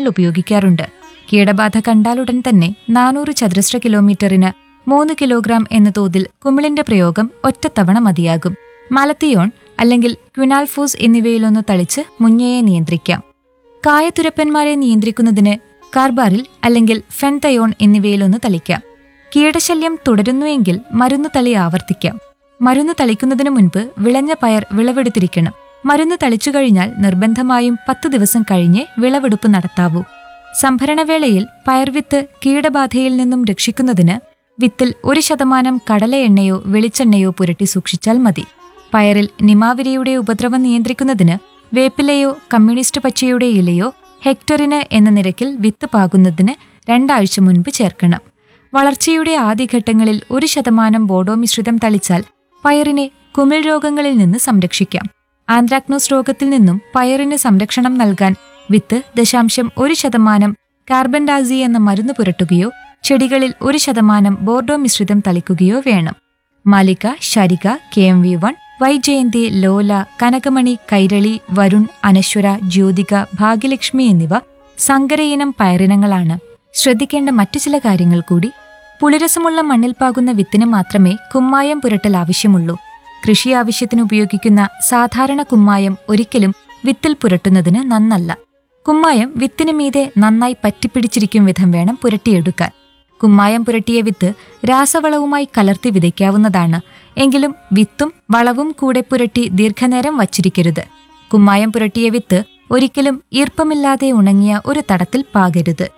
ഉപയോഗിക്കാറുണ്ട്. കീടബാധ കണ്ടാലുടൻ തന്നെ 400 ചതുരശ്ര കിലോമീറ്ററിന് 3 കിലോഗ്രാം എന്ന തോതിൽ കുമിളിന്റെ പ്രയോഗം ഒറ്റത്തവണ മതിയാകും. മാലത്തിയോൺ അല്ലെങ്കിൽ ക്വിനാൽഫോസ് എന്നിവയിലൊന്ന് തളിച്ച് മുഞ്ഞയെ നിയന്ത്രിക്കാം. കായതുരപ്പന്മാരെ നിയന്ത്രിക്കുന്നതിന് കാർബാറിൽ അല്ലെങ്കിൽ ഫെൻതയോൺ എന്നിവയിലൊന്ന് തളിക്കാം. കീടശല്യം തുടരുന്നുവെങ്കിൽ മരുന്ന് തളി ആവർത്തിക്കാം. മരുന്ന് തളിക്കുന്നതിനു മുൻപ് വിളഞ്ഞ പയർ വിളവെടുത്തിരിക്കണം. മരുന്ന് തളിച്ചു കഴിഞ്ഞാൽ നിർബന്ധമായും 10 ദിവസം കഴിഞ്ഞേ വിളവെടുപ്പ് നടത്താവൂ. സംഭരണവേളയിൽ പയർവിത്ത് കീടബാധയിൽ നിന്നും രക്ഷിക്കുന്നതിന് വിത്തിൽ 1% കടല എണ്ണയോ വെളിച്ചെണ്ണയോ പുരട്ടി സൂക്ഷിച്ചാൽ മതി. പയറിൽ നിമാവിരിയുടെ ഉപദ്രവം നിയന്ത്രിക്കുന്നതിന് വേപ്പിലയോ കമ്മ്യൂണിസ്റ്റ് പച്ചയുടെ ഇലയോ ഹെക്ടറിന് എന്ന നിരക്കിൽ വിത്ത് പാകുന്നതിന് 2 ആഴ്ച മുൻപ് ചേർക്കണം. വളർച്ചയുടെ ആദ്യഘട്ടങ്ങളിൽ 1% ബോഡോ മിശ്രിതം തളിച്ചാൽ പയറിനെ കുമിൾ രോഗങ്ങളിൽ നിന്ന് സംരക്ഷിക്കാം. ആന്ത്രാക്നോസ് രോഗത്തിൽ നിന്നും പയറിന് സംരക്ഷണം നൽകാൻ വിത്ത് 0.1% കാർബൻഡാസി എന്ന മരുന്ന് പുരട്ടുകയോ ചെടികളിൽ 1% ബോർഡോ മിശ്രിതം തളിക്കുകയോ വേണം. മാലിക, ശരിക, KMV1, വൈജയന്തി, ലോല, കനകമണി, കൈരളി, വരുൺ, അനശ്വര, ജ്യോതിക, ഭാഗ്യലക്ഷ്മി എന്നിവ സങ്കരയിനം പയറിനങ്ങളാണ്. ശ്രദ്ധിക്കേണ്ട മറ്റു ചില കാര്യങ്ങൾ കൂടി. പുളിരസമുള്ള മണ്ണിൽ പാകുന്ന വിത്തിന് മാത്രമേ കുമ്മായം പുരട്ടൽ ആവശ്യമുള്ളൂ. കൃഷി ആവശ്യത്തിന് ഉപയോഗിക്കുന്ന സാധാരണ കുമ്മായം ഒരിക്കലും വിത്തിൽ പുരട്ടുന്നതിന് നന്നല്ല. കുമ്മായം വിത്തിന് മീതെ നന്നായി പറ്റിപ്പിടിച്ചിരിക്കും വിധം വേണം പുരട്ടിയെടുക്കാൻ. കുമ്മായം പുരട്ടിയ വിത്ത് രാസവളവുമായി കലർത്തി വിതയ്ക്കാവുന്നതാണ്. എങ്കിലും വിത്തും വളവും കൂടെ പുരട്ടി ദീർഘനേരം വച്ചിരിക്കരുത്. കുമ്മായം പുരട്ടിയ വിത്ത് ഒരിക്കലും ഈർപ്പമില്ലാതെ ഉണങ്ങിയ ഒരു തടത്തിൽ പാകരുത്.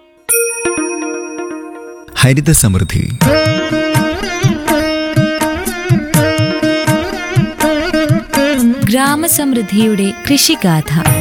ഹരിത സമൃദ്ധി. ഗ്രാമസമൃദ്ധിയുടെ കൃഷിഗാഥ.